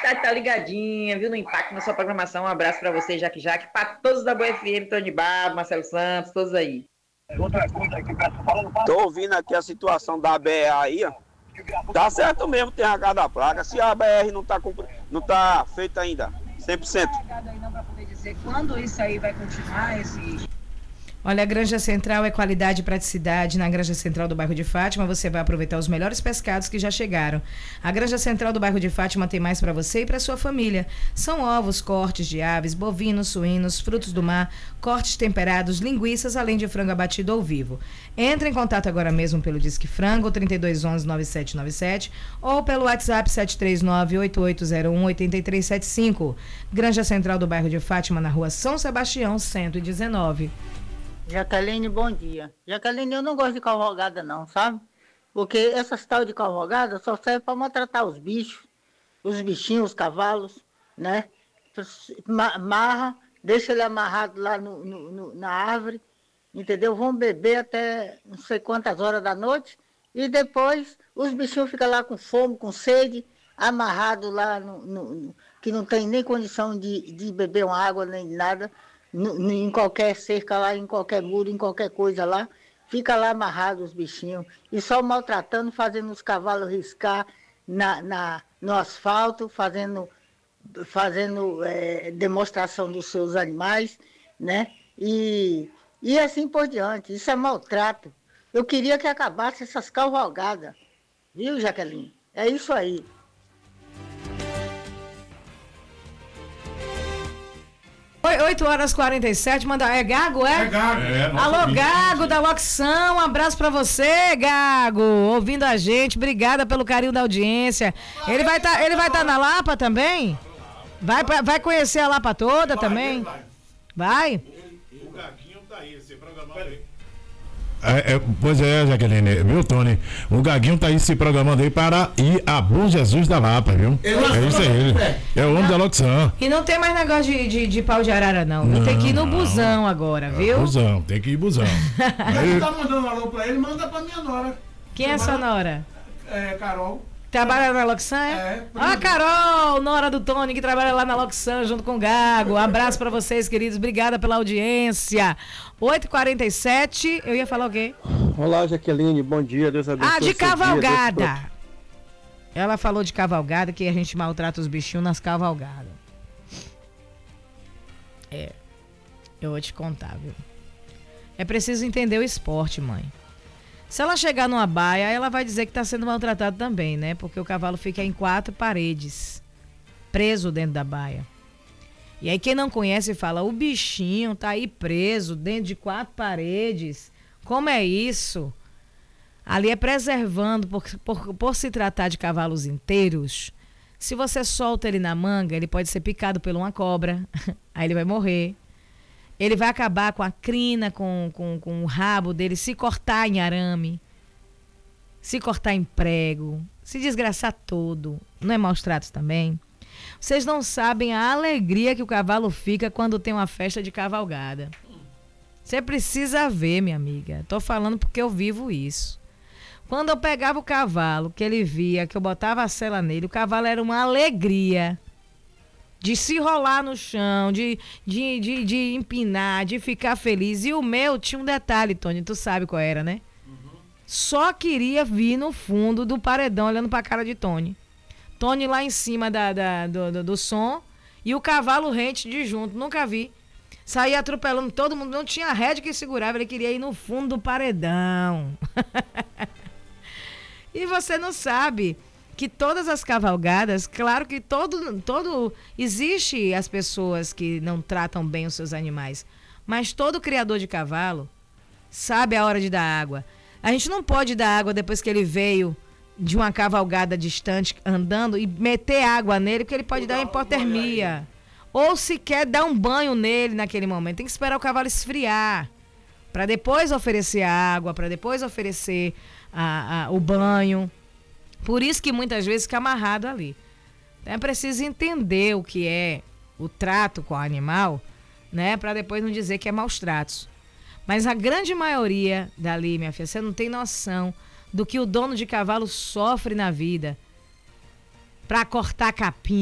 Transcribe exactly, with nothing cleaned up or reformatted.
cidade tá ligadinha, viu? No Impacto, na sua programação. Um abraço pra você, Jaque Jaque, pra todos da Boa F M, Tony Babo, Marcelo Santos, todos aí. Tô ouvindo aqui a situação da B R aí, ó. Tá certo mesmo ter arrancado a placa. Se a B R não tá, cumpri... não tá feita ainda, cem por cento. Aí não pra poder dizer quando isso aí vai continuar, esse... Olha, a Granja Central é qualidade e praticidade. Na Granja Central do bairro de Fátima, você vai aproveitar os melhores pescados que já chegaram. A Granja Central do bairro de Fátima tem mais para você e para sua família. São ovos, cortes de aves, bovinos, suínos, frutos do mar, cortes temperados, linguiças, além de frango abatido ao vivo. Entre em contato agora mesmo pelo Disque Frango trinta e dois onze, nove sete nove sete ou pelo WhatsApp sete três nove, oito oito zero um, oito três sete cinco. Granja Central do bairro de Fátima, na rua São Sebastião, cento e dezenove. Jaqueline, bom dia. Jaqueline, eu não gosto de cavalgada não, sabe? Porque essas tal de cavalgada só serve para maltratar os bichos, os bichinhos, os cavalos, né? Amarra, deixa ele amarrado lá no, no, no, na árvore, entendeu? Vão beber até não sei quantas horas da noite e depois os bichinhos ficam lá com fome, com sede, amarrado lá, no, no, no, que não tem nem condição de, de beber uma água nem nada. Em qualquer cerca lá, em qualquer muro, em qualquer coisa lá, fica lá amarrado os bichinhos, e só maltratando, fazendo os cavalos riscar na, na, no asfalto, fazendo, fazendo é, demonstração dos seus animais, né? E, e assim por diante, isso é maltrato. Eu queria que acabasse essas cavalgadas, viu, Jaqueline? É isso aí. oito horas e quarenta e sete, manda. É Gago, é? É Gago. É, Alô, ouvinte, Gago da Locução, um abraço pra você, Gago, ouvindo a gente, obrigada pelo carinho da audiência. Ele vai tá, ele vai tá na Lapa também? Vai, pra, vai conhecer a Lapa toda vai, também? Vai? vai? O Gaguinho tá aí, esse programado aí. É, é, pois é, Jaqueline, viu, Tony? O Gaguinho tá aí se programando aí para ir a Bom Jesus da Lapa, viu? Ele é isso aí, é o homem da locução. E não tem mais negócio de, de, de pau de arara, não. não tem que ir no não. busão agora, viu? É, busão, tem que ir busão. Ele tá mandando um alô pra ele, manda pra minha nora. Quem é essa nora? É, Carol. Trabalha na locução, é? É. Ah, Carol, nora do Tony, que trabalha lá na locução junto com o Gago. Um abraço pra vocês, queridos. Obrigada pela audiência. oito e quarenta e sete, eu ia falar o quê? Olá, Jaqueline, bom dia, Deus abençoe. Ah, de cavalgada. Dia, Ela falou de cavalgada, que a gente maltrata os bichinhos nas cavalgadas. É, eu vou te contar, viu? É preciso entender o esporte, mãe. Se ela chegar numa baia, ela vai dizer que está sendo maltratado também, né? Porque o cavalo fica em quatro paredes, preso dentro da baia. E aí quem não conhece fala, o bichinho tá aí preso dentro de quatro paredes. Como é isso? Ali é preservando, por, por, por se tratar de cavalos inteiros. Se você solta ele na manga, ele pode ser picado por uma cobra, aí ele vai morrer. Ele vai acabar com a crina, com, com, com o rabo dele, se cortar em arame, se cortar em prego, se desgraçar todo. Não é maus tratos também? Vocês não sabem a alegria que o cavalo fica quando tem uma festa de cavalgada. Você precisa ver, minha amiga. Tô falando porque eu vivo isso. Quando eu pegava o cavalo, que ele via, que eu botava a sela nele, o cavalo era uma alegria. De se rolar no chão, de, de, de, de empinar, de ficar feliz. E o meu tinha um detalhe, Tony, tu sabe qual era, né? Uhum. Só queria vir no fundo do paredão, olhando pra cara de Tony. Tony lá em cima da, da, do, do, do som e o cavalo rente de junto, nunca vi. Saía atropelando todo mundo, não tinha rédea que segurava, ele queria ir no fundo do paredão. E você não sabe que todas as cavalgadas, claro que todo, todo existe as pessoas que não tratam bem os seus animais, mas todo criador de cavalo sabe a hora de dar água. A gente não pode dar água depois que ele veio de uma cavalgada distante andando e meter água nele, porque ele pode dar uma hipotermia. Ou sequer dar um banho nele naquele momento. Tem que esperar o cavalo esfriar para depois oferecer a água, para depois oferecer a, a, o banho. Por isso que muitas vezes fica amarrado ali. Então é preciso entender o que é o trato com o animal, né? Para depois não dizer que é maus tratos. Mas a grande maioria dali, minha filha, você não tem noção do que o dono de cavalo sofre na vida para cortar capim.